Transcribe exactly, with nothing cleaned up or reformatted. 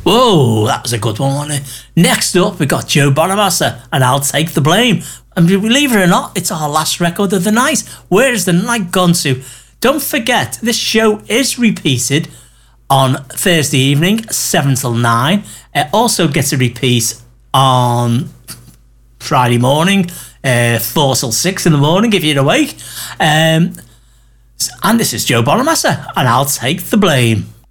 Whoa, that was a good one, wasn't it? Next up, we got Joe Bonamassa, and I'll Take the Blame. And believe it or not, it's our last record of the night. Where's the night gone to? Don't forget, this show is repeated on Thursday evening, seven till nine. It also gets a repeat on Friday morning, uh, four till six in the morning if you're awake. Um, and this is Joe Bonamassa, and I'll Take the Blame.